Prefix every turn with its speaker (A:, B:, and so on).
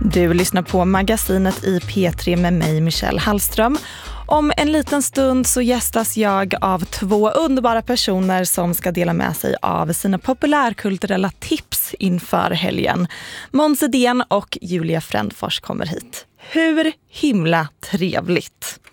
A: Du lyssnar på magasinet i P3 med mig, Michelle Hallström. Om en liten stund så gästas jag av 2 underbara personer som ska dela med sig av sina populärkulturella tips inför helgen. Måns Edén och Julia Frändfors kommer hit. Hur himla trevligt!